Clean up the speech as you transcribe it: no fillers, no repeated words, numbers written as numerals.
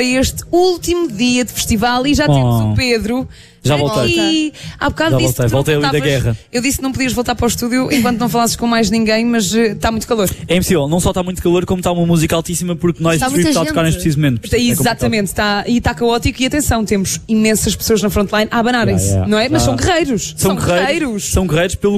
Este último dia de festival e já temos o Pedro. Já voltei. E há bocado disse que voltei ali da guerra. Eu disse que não podias voltar para o estúdio enquanto não falasses com mais ninguém, mas está muito calor. É impossível, não só está muito calor, como está uma música altíssima, porque nós decidimos estar a tocar neste preciso momento. Exatamente, está caótico e atenção, temos imensas pessoas na frontline a abanarem-se, não é? Mas são guerreiros. São guerreiros pelo